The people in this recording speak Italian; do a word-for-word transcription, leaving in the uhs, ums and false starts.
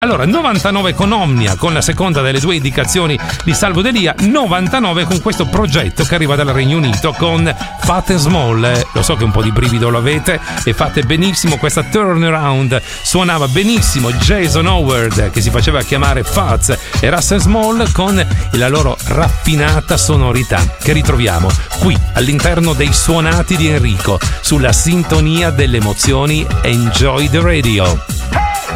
Allora, novantanove con Omnia, con la seconda delle due indicazioni di Salvo Delia, novantanove con questo progetto che arriva dal Regno Unito con Fat and Small. Eh, lo so che un po' di brivido lo avete e fate benissimo questa turnaround. Suonava benissimo Jason Howard, che si faceva chiamare Fats, e Russell Small con la loro raffinata sonorità che ritroviamo qui all'interno dei suonati di Enrico, sulla sintonia delle emozioni. Enjoy the radio.